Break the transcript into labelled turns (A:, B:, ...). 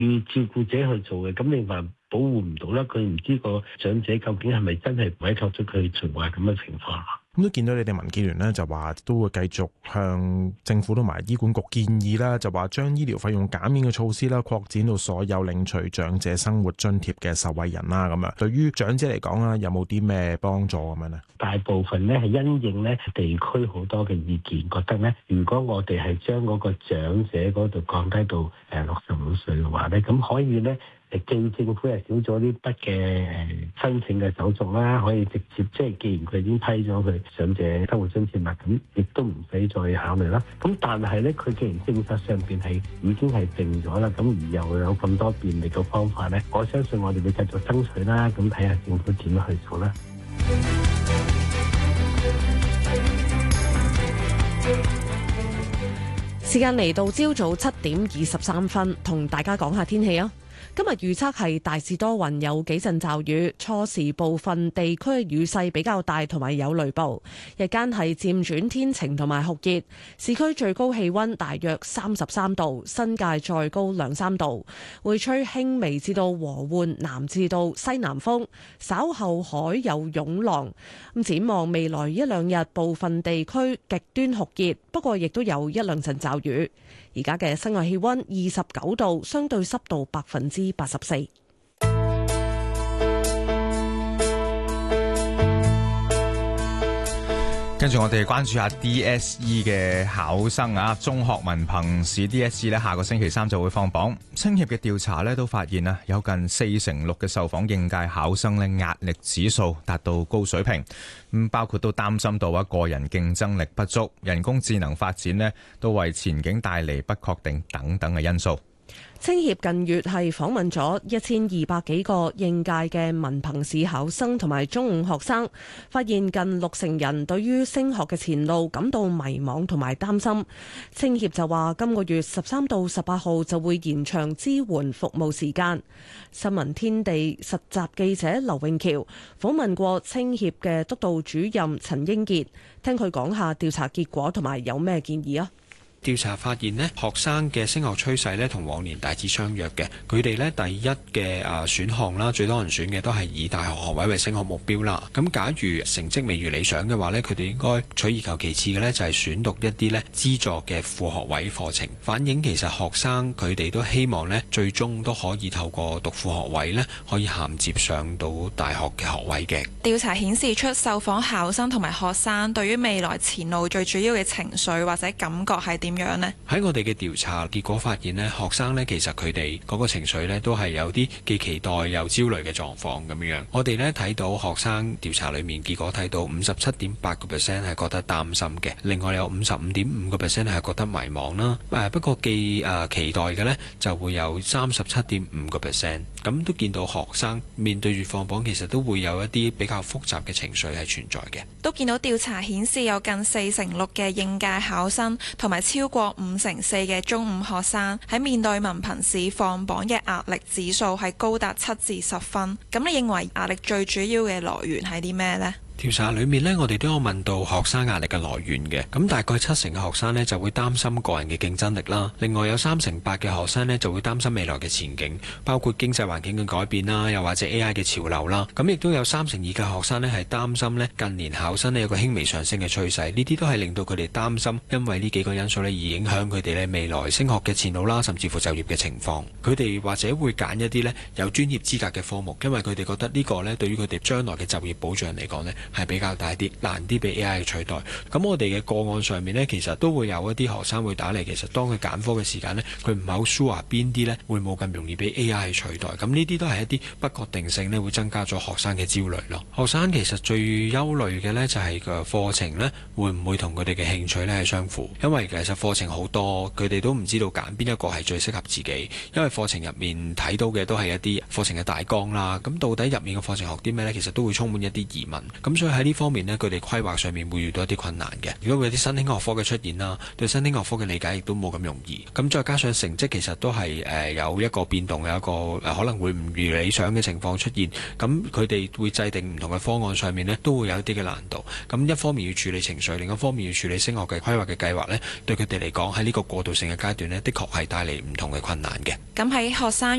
A: 照顧者去做嘅，咁你話保護唔到啦，佢唔知個長者究竟係咪真係委託咗佢做啊咁嘅情況。
B: 咁都見到你哋民建聯咧就話都會繼續向政府同埋醫管局建議啦，就話將醫療費用減免嘅措施啦擴展到所有領取長者生活津貼嘅受惠人啦。咁樣對於長者嚟講啦，有冇啲咩幫助咁樣咧？大部分咧係因應咧地區好多嘅意見，覺得咧如果我哋係將嗰個長者嗰度降低到65歲嘅話咧，咁可以咧。既政府係少咗呢筆嘅申請嘅手續啦，可以直接既然佢已經批咗佢長者生活津貼啦，咁亦都唔使再考慮啦。咁但係咧，佢既然政策上邊係已經係定咗啦，咁而又有咁多便利嘅方法咧，我相信我哋會繼續爭取啦。咁睇下政府點樣去做啦。
C: 時間嚟到朝早7:23，同大家講下天氣啊！今日預測係大致多雲，有幾陣驟雨，初時部分地區雨勢比較大，同埋有雷暴。日間係漸轉天晴同埋酷熱，市區最高氣溫大約33度，新界再高2-3度。會吹輕微至到和緩南至到西南風，稍後海有湧浪。咁展望未來一兩日，部分地區極端酷熱，不過亦都有一兩陣驟雨。而家嘅室外氣溫29度，相對濕度84%。
D: 跟住我哋關注下 DSE 嘅考生啊，中學文憑試 DSE 咧，下個星期3就會放榜。青協嘅調查咧都發現啊，有近46%嘅受訪應屆考生咧壓力指數達到高水平，包括都擔心到個人競爭力不足、人工智能發展咧都為前景帶嚟不確定等等嘅因素。
C: 青協近月係訪問咗1200幾個應屆嘅文憑試考生同埋中五學生，發現近60%人對於升學嘅前路感到迷茫同埋擔心。青協就話今個月13到18號就會延長支援服務時間。新聞天地實習記者劉永橋訪問過青協嘅督導主任陳英傑，聽佢講下調查結果同埋有咩建議啊。
E: 調查發現呢，學生嘅升學趨勢呢同往年大致相若嘅。佢哋呢第一嘅選項啦，最多人選嘅都係以大學學位為升學目標啦。咁假如成績未如理想嘅話呢，佢哋應該取而求其次嘅呢，就係選讀一啲呢資助嘅副學位課程，反映其實學生佢哋都希望呢最終都可以透過讀副學位呢，可以銜接上到大學嘅學位嘅。
F: 調查顯示出受訪考生同埋學生對於未來前路最主要嘅情緒或者感覺係點樣呢？
E: 喺我哋嘅調查結果發現呢，學生呢其實佢哋嗰個情緒呢都係有啲既期待又焦慮嘅狀況咁樣。我哋呢睇到學生調查裏面結果睇到57.8% 係覺得擔心嘅，另外有55.5% 係覺得迷茫啦。不過既期待嘅呢就會有37.5%。咁都見到學生面對住放榜，其實都會有一啲比較複雜嘅情緒係存在嘅。
F: 都見到調查顯示有近46%嘅應屆考生同埋超過54%嘅中五學生喺面對文憑試放榜嘅壓力指數係高達7至10分。咁你認為壓力最主要嘅來源係啲咩呢？
E: 調查裏面呢，我哋都有問到學生壓力嘅來源嘅，咁大概70%嘅學生呢就會擔心個人嘅競爭力啦，另外有38%嘅學生呢就會擔心未來嘅前景，包括經濟環境嘅改變啦，又或者 AI 嘅潮流啦，咁亦都有32%嘅學生呢係擔心呢近年考生呢有個輕微上升嘅趨勢，呢啲都係令到佢哋擔心，因為呢幾個因素呢而影響佢哋呢未來升學嘅前路啦，甚至乎就業嘅情況。佢哋或者會揀一啲呢有專業資格嘅科目，因為佢哋覺得呢個呢對於佢哋將來嘅就業保障嚟講呢係比較大啲，難啲被 AI 取代。咁我哋嘅個案上面呢，其實都會有一啲學生會打嚟，其實當佢揀科嘅時間呢，佢唔係好 sure 邊啲呢會冇咁容易被 AI 取代。咁呢啲都係一啲不確定性呢會增加咗學生嘅焦慮咯。學生其實最憂慮嘅呢，就係個課程呢會唔會同佢哋嘅興趣呢係相符，因為其實課程好多，佢哋都唔知道揀邊一個係最適合自己，因為課程入面睇到嘅都係一啲課程嘅大綱啦。咁到底入面嘅課程學啲咩呢？其實都會充滿一啲疑問。咁所以喺呢方面呢，佢哋規劃上面會遇到一啲困難嘅。如果會有啲新興學科嘅出現啦，對新興學科嘅理解亦都冇咁容易。咁再加上成績其實都係有一個變動，有一個可能會唔如理想嘅情況出現。咁佢哋會制定唔同嘅方案上面呢，都會有一啲嘅難度。咁一方面要處理情緒，另一方面要處理升學嘅規劃嘅計劃呢，對佢哋嚟講喺呢個過渡性嘅階段呢，的確係帶嚟唔同嘅困難嘅。
F: 咁喺學生